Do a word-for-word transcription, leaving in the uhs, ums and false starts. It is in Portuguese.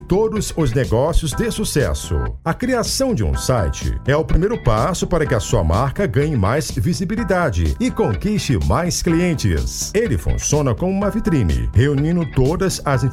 todos os negócios de sucesso. A criação de um site é o primeiro passo para que a sua marca ganhe mais visibilidade e conquiste mais clientes. Ele funciona como uma vitrine, reunindo todas as